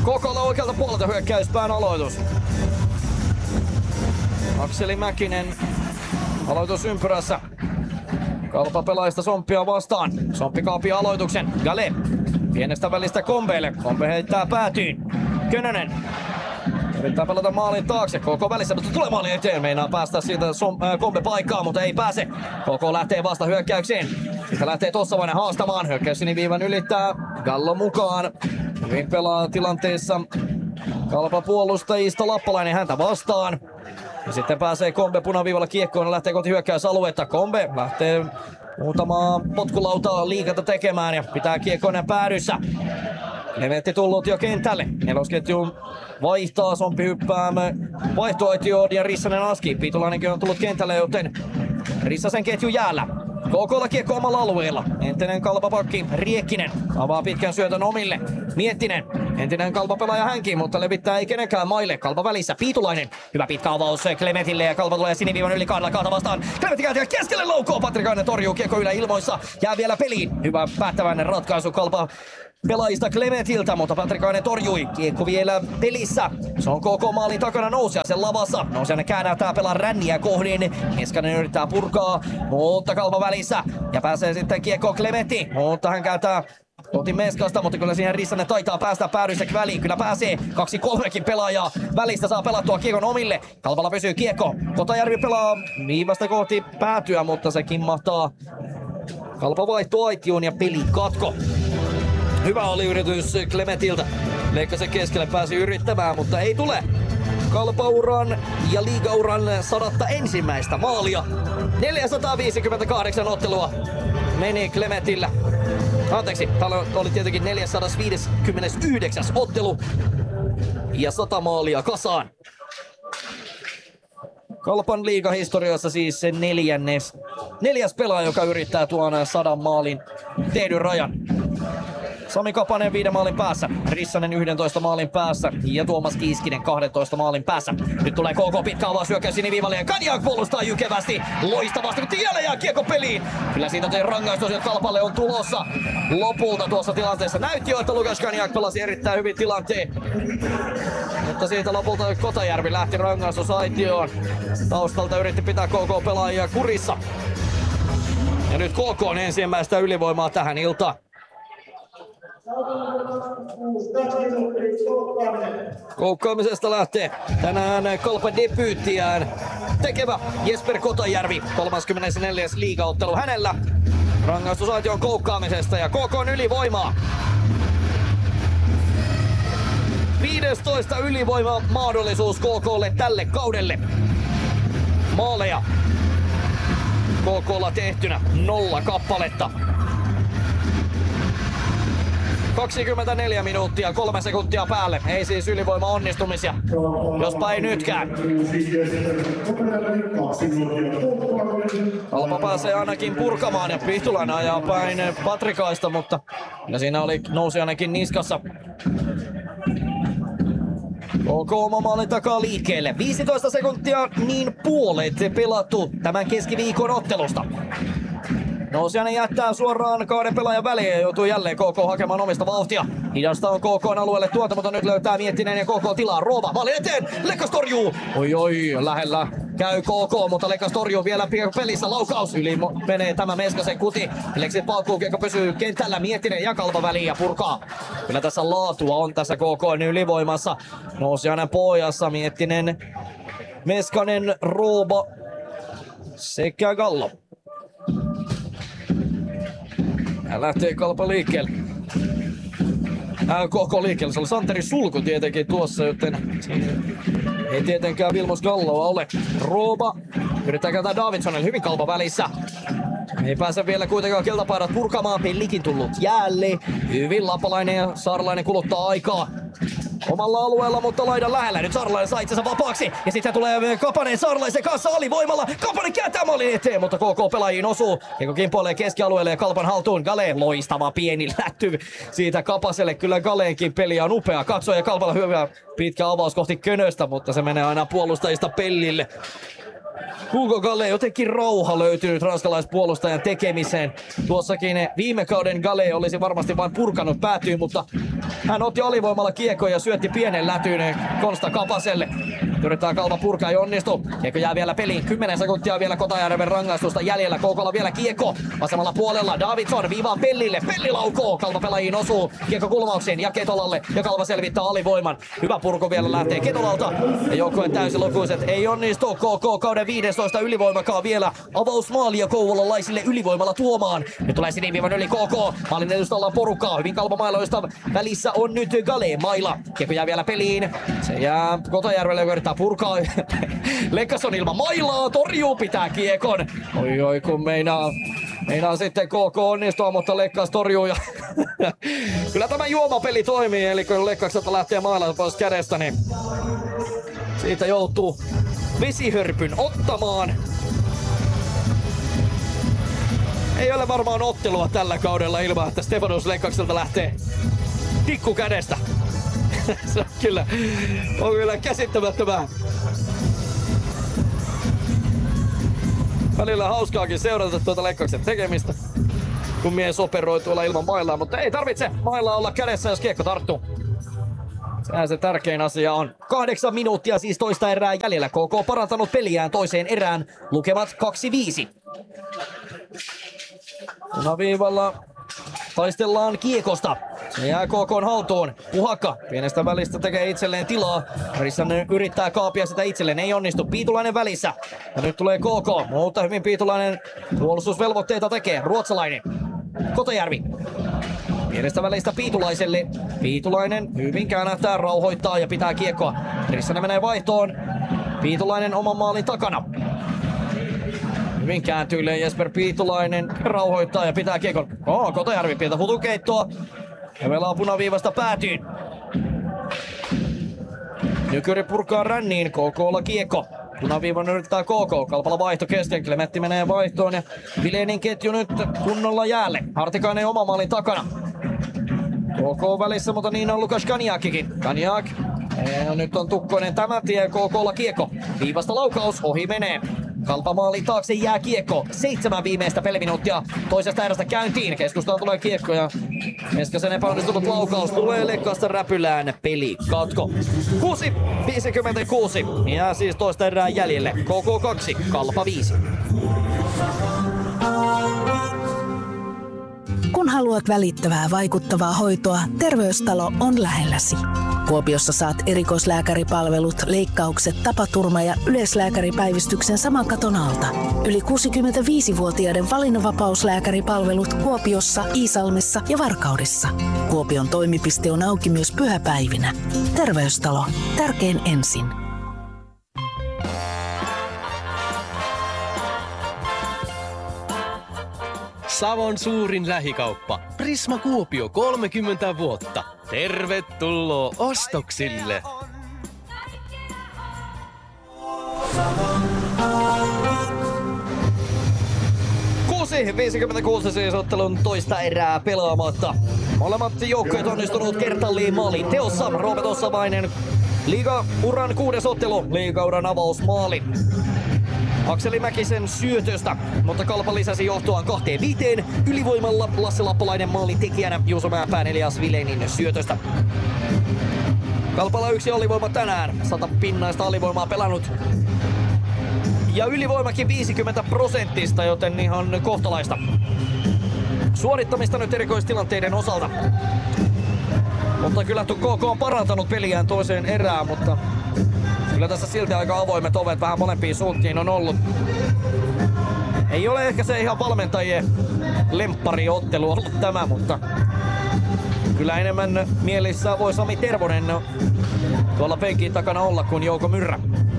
KK:lla oikealta puolelta hyökkäyspään aloitus. Akseli Mäkinen aloitusympyrässä. Kalpa pelaajista Somppia vastaan. Somppi kaapii aloituksen. Gale pienestä välistä Kombeelle. Kombe heittää päätyyn. Könönen yrittää pelata maalin taakse. KK välissä, mutta tulee maalin eteen. Meinaa päästä siitä Kombe paikkaan, mutta ei pääse. KK lähtee vasta hyökkäykseen. Sitä lähtee Tossavainen haastamaan. Hyökkäys siniviivan ylittää. Gallo mukaan. Hyvin pelaa tilanteessa. Kalpa puolustajista Lappalainen häntä vastaan. Ja sitten pääsee Kombe punaviivalla kiekkoon ja lähtee kohti hyökkäysaluetta. Kombe lähtee muutamaa potkulautaa liikata tekemään ja pitää kiekkoon päädyssä. Levetti tullut jo kentälle. Nelosketju vaihtaa, Sompi hyppää vaihtoaitioon ja Rissanen Aski. Pitulainenkin on tullut kentälle, joten Rissasen ketju jäällä. KK:lla kiekko omalla alueella. Entinen Kalpa-pakki Riekkinen avaa pitkän syötön omille. Miettinen, entinen Kalpa-pelaaja hänkin, mutta levittää ei kenenkään maille. Kalpa välissä, Piitulainen. Hyvä pitkä avaus Klemetille ja Kalpa tulee siniviivan yli kahta vastaan. Klemetti kääntyy keskelle laukoo. Patrikainen torjuu kiekko yläilmoissa. Jää vielä peliin. Hyvä päättäväinen ratkaisu Kalpa pelaajista Klemetiltä, mutta Patrikainen torjui. Kiekko vielä pelissä. Se on KK maalin takana Nousiaisen lavassa. Nousiainen käännäyttää pelaa ränniä kohdin. Eskanen yrittää purkaa, mutta Kalpa välissä. Ja pääsee sitten kiekkoon Klemetti, mutta hän kääntää Toti Meskasta, mutta kyllä siihen Rissanen taitaa päästä päädyssä väliin. Kyllä pääsee 2-3kin pelaajaa. Välistä saa pelattua kiekon omille. Kalpalla pysyy kiekko. Kotajärvi pelaa viivasta kohti päätyä, mutta se kimmahtaa. Kalpa vaihtuu aitioon ja peli katko. Hyvä oli yritys Klemetiltä. Leikkasen keskelle pääsi yrittämään, mutta ei tule. Kalpa-uran ja liigauran 101. maalia. 458 ottelua meni Klemetillä. Anteeksi, täällä oli tietenkin 459. ottelu ja 100 maalia kasaan. Kalpan liigahistoriassa siis se neljäs pelaaja, joka yrittää tuon 100 maalin tehdyn rajan. Sami Kapanen 5 maalin päässä, Rissanen 11 maalin päässä ja Tuomas Kiiskinen 12 maalin päässä. Nyt tulee KK pitkä avaus hyökkäys siniviivalle ja Kanjak puolustaa jykevästi. Loistavasti, mutta jälleen jää kiekko peliin. Kyllä siitä tein rangaistus, että Kalpalle on tulossa lopulta tuossa tilanteessa. Näytti jo, että Lukas Kanjak pelasi erittäin hyvin tilanteen. Mutta siitä lopulta Kotajärvi lähti rangaistusaitioon. Taustalta yritti pitää KK-pelaajia kurissa. Ja nyt KK on ensimmäistä ylivoimaa tähän iltaan. Koukkaamisesta lähtee tänään Kalpan debyyttiään tekevä Jesper Kotajärvi. 34. liigaottelu hänellä. Rangaistusaitio on koukkaamisesta ja KK on ylivoimaa. 15 ylivoima mahdollisuus KKlle tälle kaudelle. Maaleja KKlla tehtynä 0 kappaletta. 24 minuuttia, 3 sekuntia päälle. Ei siis ylivoima onnistumisia. Jospa ei nytkään. Kalpa pääsee ainakin purkamaan ja Pihtulainen ajaa päin Patrikaista, mutta ja siinä nousi ainakin niskassa. KK oma maalin takaa liikkeelle. 15 sekuntia niin puolet pelattu tämän keskiviikon ottelusta. Nousiainen jättää suoraan 2 pelaajan väliin ja joutuu jälleen KK hakemaan omista vauhtia. Hidasta on KK:n alueelle tuota, mutta nyt löytää Miettinen ja KK tilaa. Roova maalin eteen. Lekkas torjuu. Oi, lähellä käy KK, mutta Lekkas torjuu vielä pelissä. Laukaus yli menee tämä Meskasen kuti. Leksit paukkuu, kiekko pysyy kentällä. Miettinen ja Kalpa väliin ja purkaa. Kyllä tässä laatua on tässä KK:n ylivoimassa. Nousiainen pohjassa. Miettinen, Meskanen, Roova sekä Gallo. Hän lähtee Kalpa liikkeelle. KK liikkeelle. Se oli Santeri Sulku tietenkin tuossa, joten ei tietenkään Vilmos Galloa ole. Rooba yrittää kääntää Davidsonille, hyvin Kalpa välissä. Ei pääse vielä kuitenkaan keltapaidat purkamaan. Pellikin tullut jäälle. Hyvin Lappalainen ja Saarlainen kuluttaa aikaa omalla alueella, mutta laidan lähellä. Nyt Saarlainen saa itsensä vapaaksi. Ja sitten tulee Kapanen Saarlaisen kanssa alivoimalla. Kapanen kääntää maalin eteen, mutta KK-pelaajiin osuu. Kiekko kimpoilee keskialueelle ja Kalpan haltuun. Gale loistava pieni lätty siitä Kapaselle. Kyllä Galeenkin peli on upea. Katsoo ja Kalpalla hyvä pitkä avaus kohti Könöstä, mutta se menee aina puolustajista Pellille. Hugo Gale, jotenkin rauha löytynyt ranskalaispuolustajan tekemiseen. Tuossakin viime kauden Gale olisi varmasti vain purkanut päätyyn, mutta hän otti alivoimalla kiekon ja syötti pienen lätyyn Konsta Kapaselle. Yrittää Kalpa purkaa, ei onnistu. Kiekko jää vielä peliin. 10 sekuntia vielä Kotajärven rangaistusta jäljellä. KK:lla vielä kiekko. Vasemmalla puolella Davidson viivaan Pellille. Pelli laukoo. Kalpa pelaajiin osuu. Kiekko kulmaukseen ja Ketolalle. Ja Kalpa selvittää alivoiman. Hyvä purku vielä lähtee Ketolalta. Ja joukkueen täysilukuiset ei onnistu. KK kauden 15 ylivoimakaan vielä. Avausmaalia kouvolalaisille ylivoimalla tuomaan. Nyt tulee siniviivan yli KK. Maalin edustalla on porukkaa. Hyvin Kalpa mailoista. Välissä on nyt Gale maila. Kiekko jää vielä peliin. Se jää Kotajärvelle, joka yrittää purkaa. Lekkason ilman mailaa, torjuu, pitää kiekon. Oi kun meinaa sitten KK onnistua, mutta Lekkas torjuu. Ja kyllä tämä juomapeli toimii, eli kun Lekkakselta lähtee mailaa pois kädestä, niin siitä joutuu vesihörpyn ottamaan. Ei ole varmaan ottelua tällä kaudella ilman, että Stefanos Lekkakselta lähtee tikku kädestä. Se on kyllä käsittämättömää. Välillä hauskaakin seurata tuota Lekkaksen tekemistä, kun mies operoi tuolla ilman mailaa, mutta ei tarvitse mailaa olla kädessä, jos kiekko tarttuu. Sehän se tärkein asia on. 8 minuuttia siis toista erää jäljellä. KK parantanut peliään toiseen erään. Lukemat 2-5. Punaviivalla taistellaan kiekosta. Se jää KK:n haltuun. Puhakka pienestä välistä tekee itselleen tilaa. Rissanen yrittää kaapia sitä itselleen. Ei onnistu. Piitulainen välissä. Ja nyt tulee KK. Mutta hyvin Piitulainen puolustusvelvoitteita tekee. Ruotsalainen. Kotajärvi. Pienestä välistä Piitulaiselle. Piitulainen hyvin käännähtää, rauhoittaa ja pitää kiekkoa. Rissanen menee vaihtoon. Piitulainen oman maalin takana. Hyvin kääntyilee Jesper Piitulainen, rauhoittaa ja pitää kiekon. Kotajärvi pientä futukeittoa. Ja pelaa punaviivasta päätyyn. Nykyri purkaa ränniin, KK:lla kiekko. Punaviivan yrittää KK, Kalpala vaihto kesken, Klemetti menee vaihtoon ja Vilenin ketju nyt kunnolla jäälle. Hartikainen oma maalin takana. KK välissä, mutta niin on Lukas Kaniakikin. Kaniak. Ja nyt on tukkoinen tämä tie, KK:lla kiekko. Viivasta laukaus, ohi menee. Kalpa maalin taakse jää kiekko. 7 viimeistä peliminuuttia toisesta erästä käyntiin. Keskustaan tulee kiekko ja Meskasen epäonnistunut laukaus tulee Lekkasta räpylään. Peli katko. 6.56. Jää siis toista erää jäljelle. KK 2, Kalpa 5. Kun haluat välittävää, vaikuttavaa hoitoa, Terveystalo on lähelläsi. Kuopiossa saat erikoislääkäripalvelut, leikkaukset, tapaturma- ja yleislääkäripäivystyksen saman katon alta. Yli 65-vuotiaiden valinnanvapauslääkäripalvelut Kuopiossa, Iisalmessa ja Varkaudessa. Kuopion toimipiste on auki myös pyhäpäivinä. Terveystalo. Tärkein ensin. Savon suurin lähikauppa. Prisma Kuopio 30 vuotta. Tervetuloa ostoksille! Kuusi 56 siis ottelun toista erää pelaamatta. Molemmat joukkueet onnistunut kertalliin maalin teossa. Roope Tossavainen liigauran 6. ottelu, liigauran avausmaali. Akseli Mäkisen syötöstä, mutta Kalpa lisäsi johtoaan 2-5. Ylivoimalla Lasse Lappalainen maalin tekijänä, Juuso Mäenpään Elias Vilenin syötöstä. Kalpalla 1 alivoima tänään, 100 pinnaista alivoimaa pelannut. Ja ylivoimakin 50%, joten ihan kohtalaista suorittamista nyt erikoistilanteiden osalta. Mutta kyllä KK on parantanut peliään toiseen erään, mutta kyllä tässä silti aika avoimet ovet vähän molempiin suuntiin on ollut. Ei ole ehkä se ihan valmentajien lemppariottelu ollut tämä, mutta kyllä enemmän mielissä voi Sami Tervonen tuolla penkin takana olla kuin Jouko Myrrä.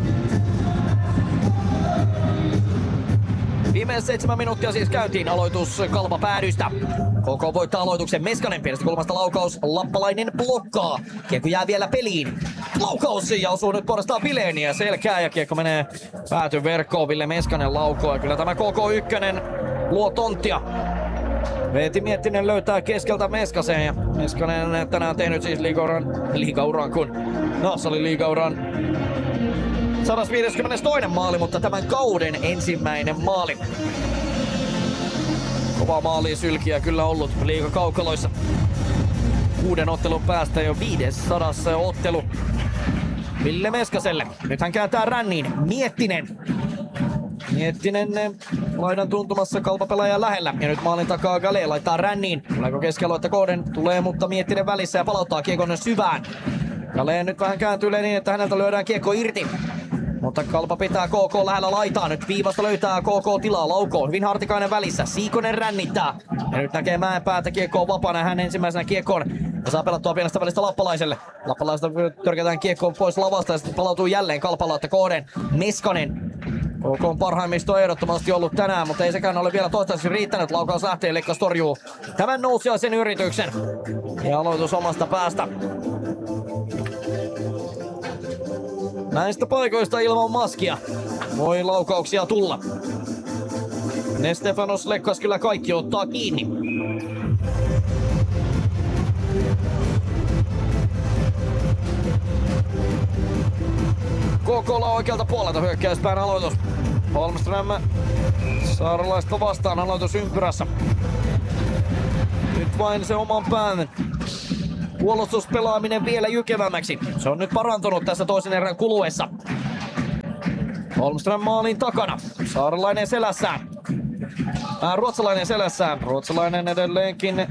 Viimeiset 7 minuuttia siis käyntiin, aloitus Kalpa päädystä. KK voittaa aloituksen, Meskanen pienestä kulmasta laukaus, Lappalainen blokkaa. Kiekko jää vielä peliin. Laukaus ja osuu nyt puolestaan Vileniä selkää ja kiekko menee päätyn verkkoon. Ville Meskanen laukoo ja kyllä tämä KK1 luo tonttia. Veeti Miettinen löytää keskeltä Meskaseen ja Meskanen tänään tehnyt siis liigauran kun... No, se oli liigauran 152. maali, mutta tämän kauden ensimmäinen maali. Kova maali sylkiä kyllä ollut liigakaukaloissa. 6 ottelun päästä jo 500 ottelu Ville Meskaselle. Nyt hän kääntää ränniin. Miettinen laidan tuntumassa Kalpa-pelaajan lähellä. Ja nyt maalin takaa Gale laittaa ränniin. Tuleeko keskialoitta kohden? Tulee, mutta Miettinen välissä ja palauttaa kiekon syvään. Gale nyt vähän kääntyy niin, että häneltä lyödään kiekko irti. Mutta Kalpa pitää KK lähellä laitaa. Nyt viivasta löytää KK tilaa. Laukoo. Hyvin Hartikainen välissä. Siikonen rännittää. Ja nyt näkee Mäenpäätä. Kiekko on vapaana. Hän ensimmäisenä kiekkoon. Ja saa pelattua pienestä välistä Lappalaiselle. Lappalaista törkätään kiekkoon pois lavasta ja sitten palautuu jälleen Kalpalautta kohden. Meskanen. KK on parhaimmisto ehdottomasti ollut tänään, mutta ei sekään ole vielä toistaiseksi riittänyt. Laukaus lähtee, Lekkas torjuu tämän nousiaisen yrityksen. Ja aloitus omasta päästä. Näistä paikoista ilman maskia voi laukauksia tulla. Ne Stefanos Lekkas kyllä kaikki ottaa kiinni. KK:lla oikealta puolelta hyökkäyspään aloitus. Holmström Saarelaista vastaan aloitus ympyrässä. Nyt vain se oman pään puolustuspelaaminen vielä jykevämmäksi. Se on nyt parantunut tässä toisen erän kuluessa. Holmström maalin takana. Saarelainen selässään. Ruotsalainen selässään. Ruotsalainen edelleenkin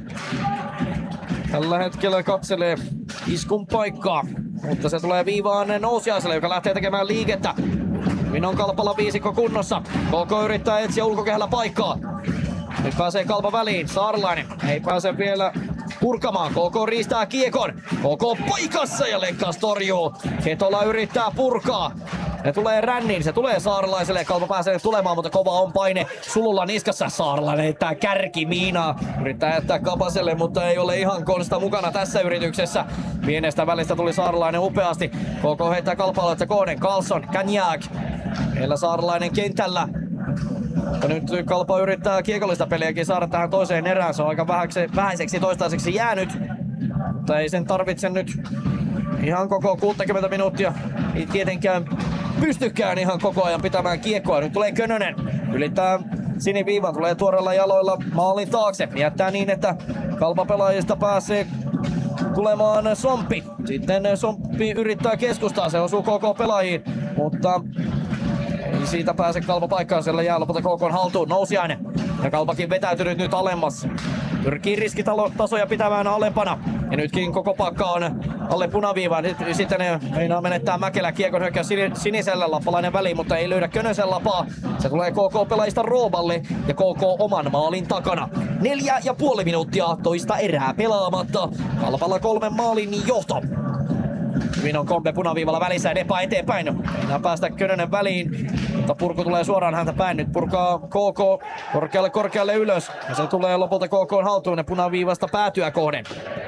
tällä hetkellä katselee iskun paikkaa. Mutta se tulee viivaan Nousiaiselle, joka lähtee tekemään liikettä. Hyvin on Kalpalla viisikko kunnossa. KK yrittää etsiä ulkokehällä paikkaa. Nyt pääsee Kalpa väliin. Saarelainen ei pääse vielä purkamaan. KK riistää kiekon. KK paikassa ja Lekkas torjuu. Ketola yrittää purkaa. Ne tulee ränniin, se tulee Saarelaiselle. Kalpa pääsee tulemaan, mutta kova on paine Sululla niskassa. Saarelainen heittää kärkimiinaa. Yrittää jättää Kapaselle, mutta ei ole ihan konsta mukana tässä yrityksessä. Pienestä välistä tuli Saarelainen upeasti. KK heittää Kalpa-aloitta kohden. Carlson, Kanjak. Meillä Saarelainen kentällä. Mutta nyt Kalpa yrittää kiekollista peliäkin saada tähän toiseen erään. Se on aika vähäiseksi toistaiseksi jäänyt. Mutta ei sen tarvitse nyt ihan koko 60 minuuttia. Ei tietenkään pystykään ihan koko ajan pitämään kiekkoa. Nyt tulee Könönen. Ylittää siniviivan. Tulee tuoreilla jaloilla maalin taakse. Jättää niin, että Kalpa-pelaajista pääsee tulemaan Somppi. Sitten Somppi yrittää keskustaa. Se osuu KK-pelaajiin. Mutta ei siitä pääse Kalpa paikkaan, siellä jää lopulta KK:n haltuun. Nousiainen. Ja Kalpakin vetäytynyt nyt alemmas. Pyrkii riskitasoja pitämään alempana. Ja nytkin koko pakka on alle punaviivaan. Sitten ne meinaa menettää Mäkelä. Kiekon hyökkäys sinisellä, Lappalainen väliin, mutta ei löydä Könösen lapaa. Se tulee KK-pelaajista Rooballe ja KK oman maalin takana. 4,5 minuuttia toista erää pelaamatta. Kalpalla 3 maalin johto. Hyvin on Kombe punaviivalla välissä ja Depa eteenpäin. Meinaa päästä Könönen väliin, mutta purku tulee suoraan häntä päin. Nyt purkaa KK korkealle ylös. Ja se tulee lopulta KK:n haltuun ja punaviivasta päätyä kohden.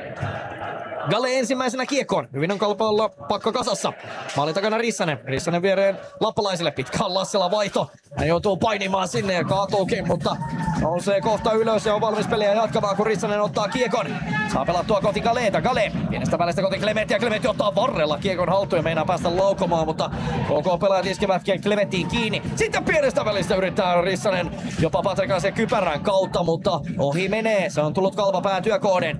Gale ensimmäisenä kiekkoon. Hyvin on Kalpalla pakka kasassa. Maalin takana Rissanen. Rissanen viereen Lappalaiselle. Pitkään Lassila vaihto. Hän joutuu painimaan sinne ja kaatuukin, mutta nousee kohta ylös ja on valmis peliä jatkamaan, kun Rissanen ottaa kiekon. Saa pelattua kohti Galeeta. Gale pienestä välistä kohti Klemettiä. Klemetti ottaa varrella kiekon haltuun ja meinaa päästä laukomaan, mutta KK-pelaajat iskevät Klemettiin kiinni. Sitten pienestä välistä yrittää Rissanen jopa Patrikaisen kypärän kautta, mutta ohi menee. Se on tullut Kalpa päätyä kohden.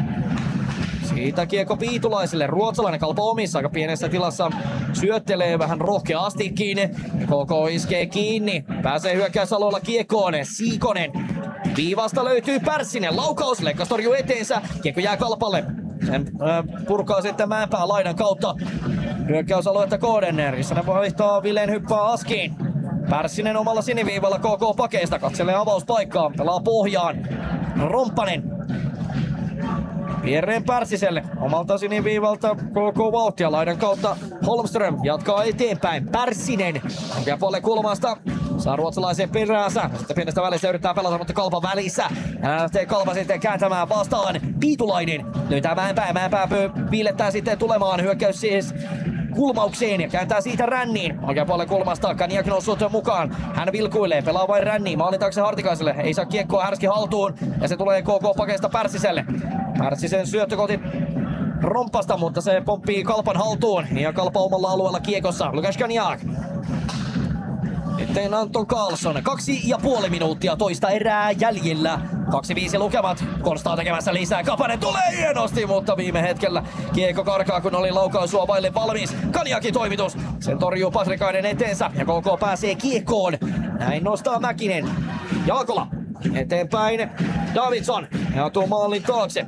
Siitä kiekko Piitulaiselle. Ruotsalainen Kalpa omissa aika pienessä tilassa. Syöttelee vähän rohkeasti kiinni. KK iskee kiinni. Pääsee hyökkäysalueella kiekkoon. Siikonen. Viivasta löytyy Pärssinen. Laukaus. Lekkas torjuu eteensä. Kiekko jää Kalpalle. Sen purkaa sitten Mäenpää laidan kautta. Hyökkäysaluetta kohden. Rissanen vaihtaa Villeen hyppää askiin. Pärssinen omalla siniviivalla KK pakeista. Katselee avauspaikkaa. Pelaa pohjaan. Romppanen. Viereen Pärssiselle. Omalta siniviivalta KK vauhtia laidan kautta. Holmström jatkaa eteenpäin. Pärssinen. Oikea puolelle kulmasta. Saa ruotsalaisen peräänsä. Sitten pienestä välistä yrittää pelata, mutta Kalpa välissä. Ja lähtee Kalpa sitten kääntämään vastaan. Piitulainen löytää Mäenpää. Mäenpää piilettää sitten tulemaan. Hyökkäys siis kulmaukseen ja kääntää siitä ränniin. Oikean puolelle kulmasta. Kanjak noussut mukaan. Hän vilkuilee. Pelaa vain ränniin. Maalin taakse Hartikaiselle. Ei saa kiekkoa härski haltuun. Ja se tulee KK pakeista Pärssiselle. Pärssisen syöttö kohti rompasta, mutta se pomppii Kalpan haltuun. Ja Kalpa omalla alueella kiekossa. Lukas Kaniak. Sitten Anton Karlsson. 2,5 minuuttia toista erää jäljellä. 2-5 lukemat. Korstaa tekemässä lisää. Kapanen tulee hienosti, mutta viime hetkellä kiekko karkaa, kun oli laukausua vaille valmis. Kaniakin toimitus. Sen torjuu Patrikainen eteensä ja KK pääsee kiekkoon. Näin nostaa Mäkinen. Jaakola. Eteenpäin Davidson. Ja tuo maalin taakse.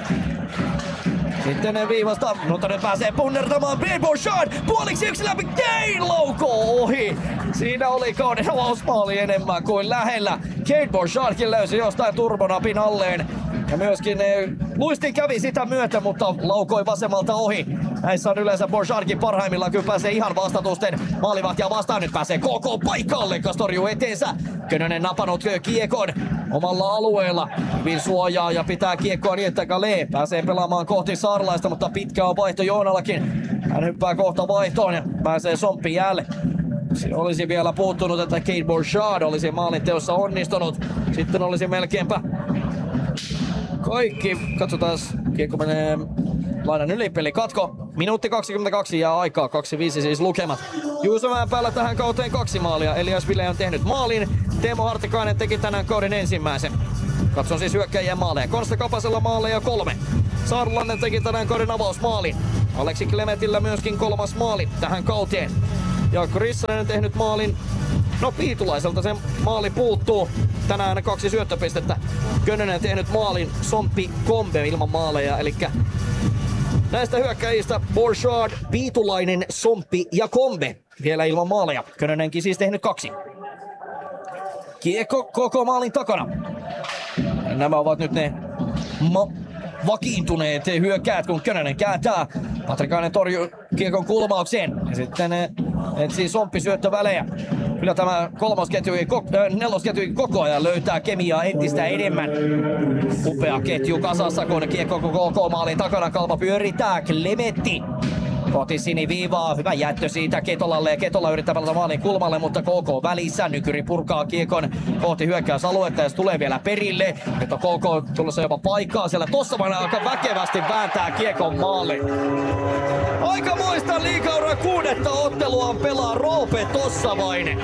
Sitten viivasta, mutta nyt pääsee punnertamaan Bouchard. Puoliksi yksi läpi, Kane laukoo ohi. Siinä oli kauden avausmaali enemmän kuin lähellä. Kane Bouchardkin löysi jostain turbonapin alleen. Ja myöskin luistin kävi sitä myötä, mutta laukoi vasemmalta ohi. Näissä on yleensä Bouchardkin parhaimmillaan, kyllä pääsee ihan vastatusten maalivahtia vastaan. Nyt pääsee KK paikalle, kas torjuu eteensä. Könönen napanut kiekon omalla alueella. Hyvin suojaa ja pitää kiekkoa niin, että Gale pääsee pelaamaan kohti Saarlaista, mutta pitkä on vaihto Joonallakin. Hän hyppää kohta vaihtoon ja pääsee Somppi jäälle. Se olisi vielä puuttunut, että Kate Bouchard olisi maalinteossa onnistunut. Sitten olisi melkeinpä kaikki. Katsotaan, kiekko menee laidan yli, peli katko. Minuutti 22 ja aikaa, 2-5 siis lukemat. Juuso Mäenpäällä tähän kauteen 2 maalia. Elias Ville on tehnyt maalin. Teemu Hartikainen teki tänään kauden ensimmäisen. Katson siis hyökkäjien maaleja. Konsta Kapasella maaleja 3. Saarlainen teki tänään kauden avausmaalin. Aleksi Klemetillä myöskin 3. maali tähän kauteen. Jaakko Rissanen on tehnyt maalin. No Piitulaiselta se maali puuttuu. Tänään 2 syöttöpistettä. Könönen tehnyt maalin. Somppi Kombe ilman maaleja. Elikkä näistä hyökkäjistä Bouchard, Piitulainen, Somppi ja Kombe vielä ilman maaleja. Könönenkin siis tehnyt 2. Kiekko koko maalin takana. Nämä ovat nyt ne vakiintuneet hyökkäät, kun Könönen kääntää. Patrikainen torjuu kiekon kulmaukseen. Ja sitten etsii Somppi syöttövälejä. Kyllä tämä nelosketju koko ajan löytää kemiaa entistä enemmän. Upea ketju kasassa, kun kiekko koko maalin takana. Kalpa pyörittää. Klemetti kohti siniviivaa. Hyvä jättö siitä Ketolalle. Ja Ketola yrittää pelata maalin kulmalle, mutta KK välissä. Nykyri purkaa kiekon kohti hyökkäysaluetta ja se tulee vielä perille. Nyt on KK tulossa jopa paikkaa siellä. Tossa vaan aika väkevästi vääntää kiekon maaliin. Aikamoista liigauran 6. ottelua pelaa Roope Tossavainen.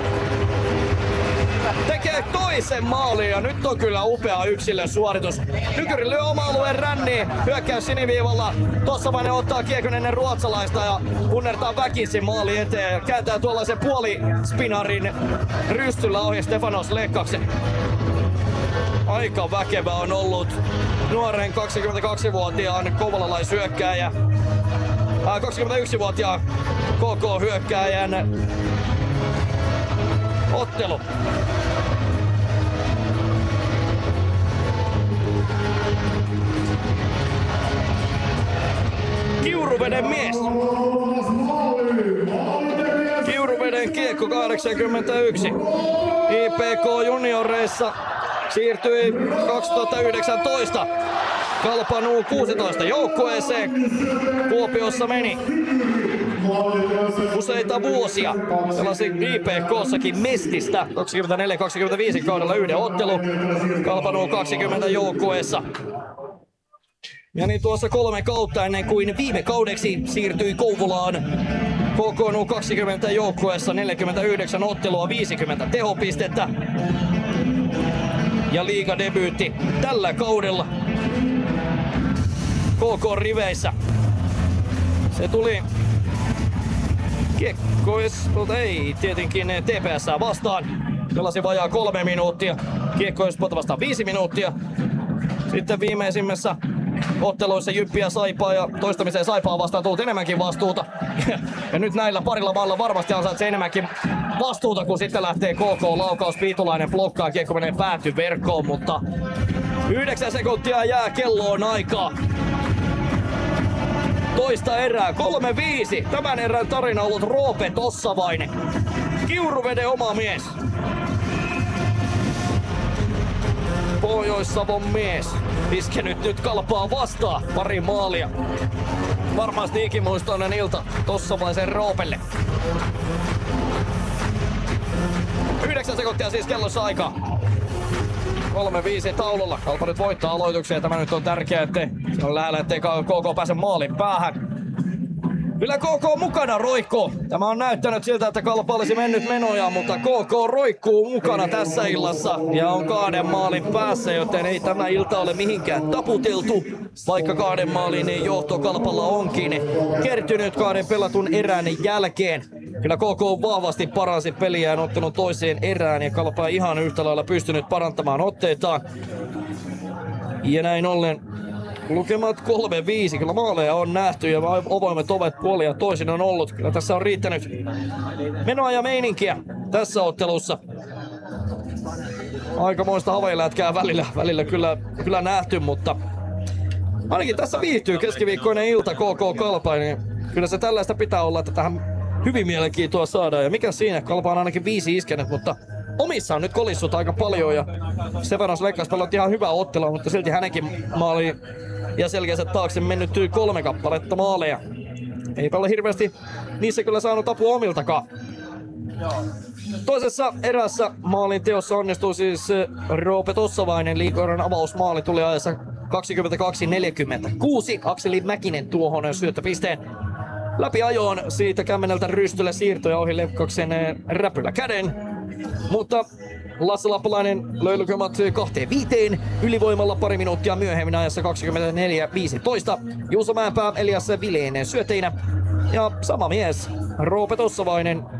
Tekee toisen maalin ja nyt on kyllä upea yksilösuoritus. Nykyri lyö oma alueen ränniin, hyökkäys siniviivalla. Tossavainen ottaa kiekon ennen ruotsalaista ja punnertaa väkisin maali eteen ja kääntää tuollaisen puolispinarin rystyllä ohi Stefanos Lekkaksen. Aika väkevä on ollut nuoren 22-vuotiaan kouvolalaishyökkääjä. 21-vuotiaan KK-hyökkääjän ottelu. Kiuruveden mies. Kiuruveden kiekko 81. IPK junioreissa siirtyi 2019 Kalpan U16 joukkueeseen. Kuopiossa meni useita vuosia. Pelasi IPK:ssakin Mestistä 24-25 kaudella 1 ottelu Kalpan U20 joukkueessa. Ja niin tuossa 3 kautta ennen kuin viime kaudeksi siirtyi Kouvolaan. KK U20 joukkueessa 49 ottelua, 50 tehopistettä. Ja liigadebyytti tällä kaudella KK-riveissä. Se tuli Kiekko-Espoo, ei tietenkin TPS:ää vastaan. Pelasi vajaa 3 minuuttia. Kiekko-Espoota vastaan 5 minuuttia. Sitten viimeisimmässä otteluissa Jyppiä Saipaa ja toistamiseen Saipaa vastaan tullut enemmänkin vastuuta. Ja nyt näillä parilla maalla varmasti ansaitsee enemmänkin vastuuta, kun sitten lähtee KK-laukaus. Piitulainen blokkaa, kiekko menee pääty verkkoon, mutta 9 sekuntia jää kelloon aikaa. Toista erää, 3-5. Tämän erän tarina on ollut Roope Tossavainen. Kiuruveden oma mies. Pohjois-Savon mies. Iskenyt nyt Kalpaa vastaan. Pari maalia. Varmasti ikimuistoinen ilta Tossavaisen Roopelle. 9 sekuntia siis kellossa aikaa. 3-5 taululla. Kalpa nyt voittaa aloituksia. Tämä nyt on tärkeää, ettei On lähellä, ettei KK pääse maalin päähän. Kyllä KK mukana roikkuu. Tämä on näyttänyt siltä, että Kalpa olisi mennyt menoja, mutta KK roikkuu mukana tässä illassa ja on 2 maalin päässä, joten ei tämä ilta ole mihinkään taputeltu. Vaikka 2 maalin johto Kalpalla onkin kertynyt 2 pelatun erän jälkeen. Kyllä KK vahvasti paransi peliä ja ottanut toiseen erään ja Kalpa ihan yhtä lailla pystynyt parantamaan otteitaan. Ja näin ollen lukemat 3-5. Kyllä maaleja on nähty ja avoimet ovet puolin ja toisin on ollut. Kyllä tässä on riittänyt menoa ja meininkiä tässä ottelussa. Aikamoista haveilätkää välillä kyllä nähty, mutta ainakin tässä viihtyy keskiviikkoinen ilta KK Kalpa. Niin kyllä se tällaista pitää olla, että tähän hyvin mielenkiintoa saadaan. Ja mikä siinä? Kalpa on ainakin 5 iskenyt, mutta omissa on nyt kolissut aika paljon ja Stefanos Lekkas pelotti ihan hyvää ottelua, mutta silti hänenkin maali ja selkeänsä taakse mennyt 3 kappaletta maaleja. Eipä ole hirveästi niissä kyllä saanut apua omiltakaan. Toisessa erässä maalin teossa onnistui siis Roope Tossavainen. Liigoiden avausmaali tuli ajassa 22.46. Akseli Mäkinen tuohon syöttöpisteen läpi ajoon. Siitä Kämmeneltä Rystylle siirtoja ohi Lekkaksen räpylä käden. Mutta Lasse Lappalainen löi lukemat 2-5 ylivoimalla pari minuuttia myöhemmin ajassa 24.15. Juuso Mäenpää Elias Vileen syöteinä. Ja sama mies, Roope Tossavainen,